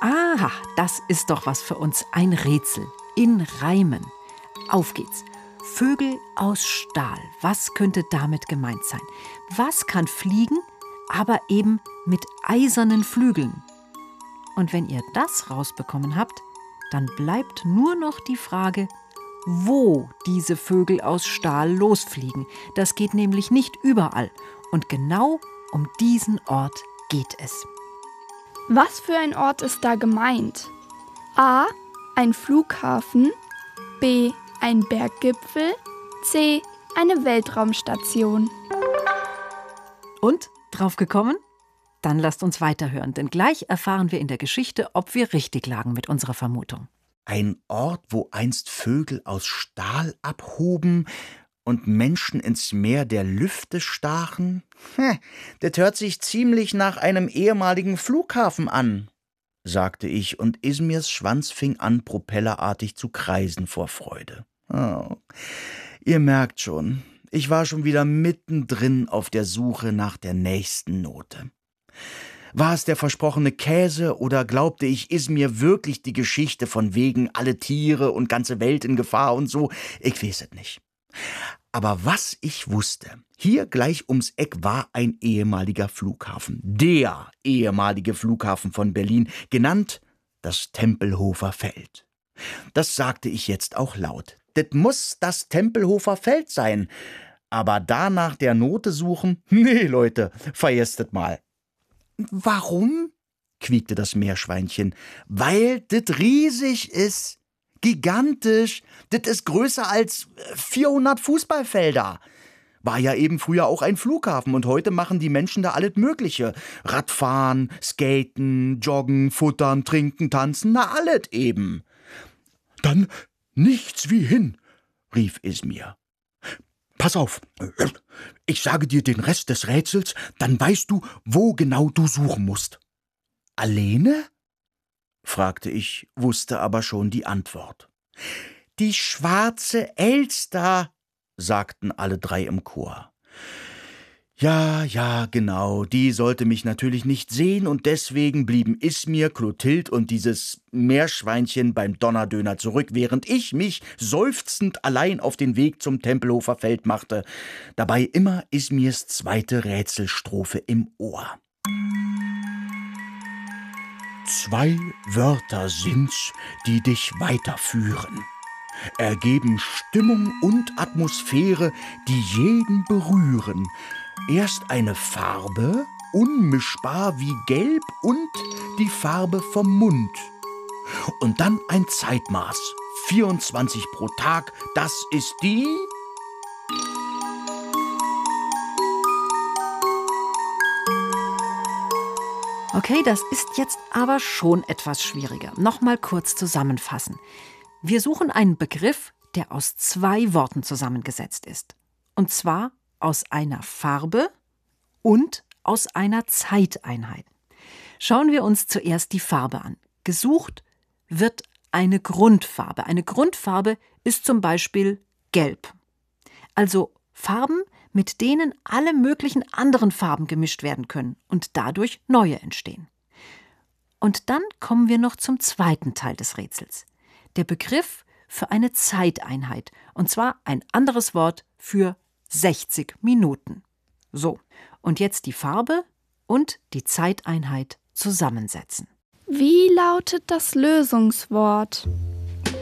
Aha, das ist doch was für uns. Ein Rätsel. In Reimen. Auf geht's. Vögel aus Stahl. Was könnte damit gemeint sein? Was kann fliegen, aber eben mit eisernen Flügeln? Und wenn ihr das rausbekommen habt, dann bleibt nur noch die Frage, wo diese Vögel aus Stahl losfliegen. Das geht nämlich nicht überall. Und genau um diesen Ort geht es. Was für ein Ort ist da gemeint? A. Ein Flughafen. B. Ein Berggipfel. C. Eine Weltraumstation. Und? Drauf gekommen? Dann lasst uns weiterhören, denn gleich erfahren wir in der Geschichte, ob wir richtig lagen mit unserer Vermutung. Ein Ort, wo einst Vögel aus Stahl abhoben und Menschen ins Meer der Lüfte stachen? Das hört sich ziemlich nach einem ehemaligen Flughafen an, sagte ich, und Ismirs Schwanz fing an, propellerartig zu kreisen vor Freude. Oh, ihr merkt schon, ich war schon wieder mittendrin auf der Suche nach der nächsten Note. War es der versprochene Käse oder glaubte ich Ismir wirklich die Geschichte von wegen alle Tiere und ganze Welt in Gefahr und so? Ich weiß es nicht. Aber was ich wusste, hier gleich ums Eck war ein ehemaliger Flughafen. Der ehemalige Flughafen von Berlin, genannt das Tempelhofer Feld. Das sagte ich jetzt auch laut. Das muss das Tempelhofer Feld sein. Aber da nach der Note suchen? Nee, Leute, vergesst das mal. Warum? Quiekte das Meerschweinchen. Weil das riesig ist. Gigantisch. Das ist größer als 400 Fußballfelder. War ja eben früher auch ein Flughafen und heute machen die Menschen da alles Mögliche. Radfahren, skaten, joggen, futtern, trinken, tanzen, na alles eben. Dann nichts wie hin, rief Ismir. Pass auf, ich sage dir den Rest des Rätsels, dann weißt du, wo genau du suchen musst. Alleine? Fragte ich, wusste aber schon die Antwort. Die schwarze Elster, sagten alle drei im Chor. Ja, genau, die sollte mich natürlich nicht sehen und deswegen blieben Ismir, Clotilde und dieses Meerschweinchen beim Donnerdöner zurück, während ich mich seufzend allein auf den Weg zum Tempelhofer Feld machte, dabei immer Ismirs zweite Rätselstrophe im Ohr. 2 Wörter sind's, die dich weiterführen, ergeben Stimmung und Atmosphäre, die jeden berühren. Erst eine Farbe, unmischbar wie Gelb und die Farbe vom Mund. Und dann ein Zeitmaß, 24 pro Tag, das ist die... Okay, das ist jetzt aber schon etwas schwieriger. Nochmal kurz zusammenfassen. Wir suchen einen Begriff, der aus 2 Worten zusammengesetzt ist. Und zwar aus einer Farbe und aus einer Zeiteinheit. Schauen wir uns zuerst die Farbe an. Gesucht wird eine Grundfarbe. Eine Grundfarbe ist zum Beispiel gelb. Also Farben, mit denen alle möglichen anderen Farben gemischt werden können und dadurch neue entstehen. Und dann kommen wir noch zum zweiten Teil des Rätsels. Der Begriff für eine Zeiteinheit, und zwar ein anderes Wort für 60 Minuten. So, und jetzt die Farbe und die Zeiteinheit zusammensetzen. Wie lautet das Lösungswort?